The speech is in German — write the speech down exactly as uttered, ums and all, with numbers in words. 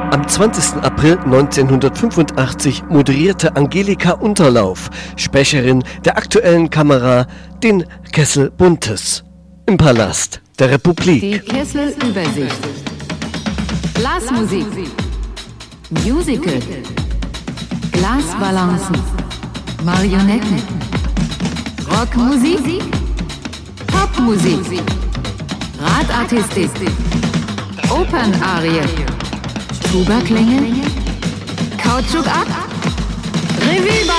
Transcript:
Am zwanzigsten April neunzehnhundertfünfundachtzig moderierte Angelika Unterlauf, Sprecherin der aktuellen Kamera, den Kessel Buntes im Palast der Republik. Die Kesselübersicht. Blasmusik. Musical. Glasbalancen. Marionetten. Rockmusik. Popmusik. Radartistik. Opernarie. Tuba-Klänge. Kautschuk ab. Revue